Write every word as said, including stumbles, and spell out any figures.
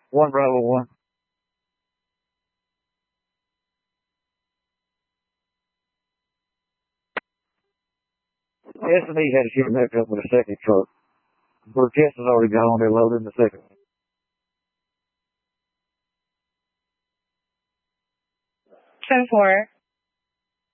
One Bravo one. S and E had to get back up with a second truck. Burgess has already gone. They're loading the second. ten four.